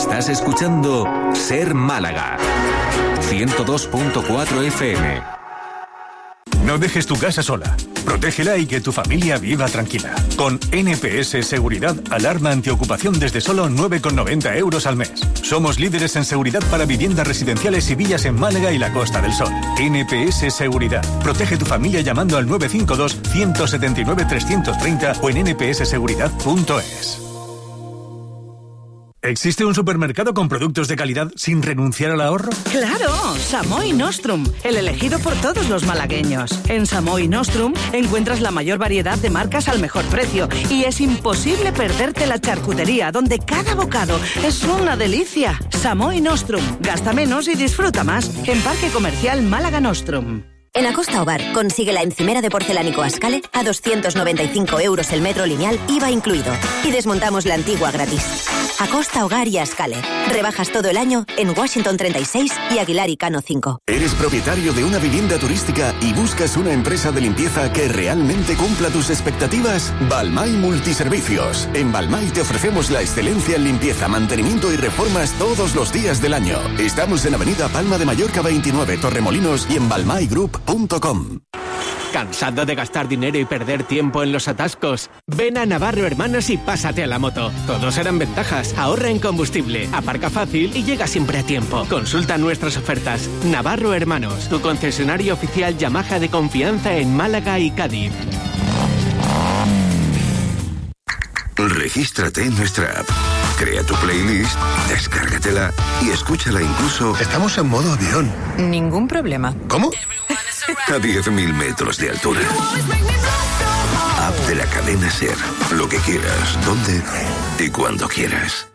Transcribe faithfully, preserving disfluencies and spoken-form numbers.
Estás escuchando Ser Málaga. ciento dos punto cuatro F M. No dejes tu casa sola. Protégela y que tu familia viva tranquila. Con N P S Seguridad, alarma antiocupación desde solo nueve con noventa euros al mes. Somos líderes en seguridad para viviendas residenciales y villas en Málaga y la Costa del Sol. N P S Seguridad. Protege tu familia llamando al nueve cinco dos, uno siete nueve, tres tres cero o en n p s seguridad punto es. ¿Existe un supermercado con productos de calidad sin renunciar al ahorro? ¡Claro! Samoy Nostrum, el elegido por todos los malagueños. En Samoy Nostrum encuentras la mayor variedad de marcas al mejor precio y es imposible perderte la charcutería, donde cada bocado es una delicia. Samoy Nostrum, gasta menos y disfruta más. En Parque Comercial Málaga Nostrum. En Acosta Hogar consigue la encimera de porcelánico Ascale a doscientos noventa y cinco euros el metro lineal, I V A incluido. Y desmontamos la antigua gratis. Acosta Hogar y Ascale. Rebajas todo el año en Washington treinta y seis y Aguilar y Cano cinco. ¿Eres propietario de una vivienda turística y buscas una empresa de limpieza que realmente cumpla tus expectativas? Balmay Multiservicios. En Balmay te ofrecemos la excelencia en limpieza, mantenimiento y reformas todos los días del año. Estamos en Avenida Palma de Mallorca veintinueve, Torremolinos, y en balmay group punto com. ¿Cansado de gastar dinero y perder tiempo en los atascos? Ven a Navarro Hermanos y pásate a la moto. Todos serán ventajas. Ahorra en combustible, aparca fácil y llega siempre a tiempo. Consulta nuestras ofertas. Navarro Hermanos, tu concesionario oficial Yamaha de confianza en Málaga y Cádiz. Regístrate en nuestra app. Crea tu playlist, descárgatela y escúchala incluso... Estamos en modo avión. Ningún problema. ¿Cómo? A diez mil metros de altura. App de la cadena SER. Lo que quieras, donde y cuando quieras.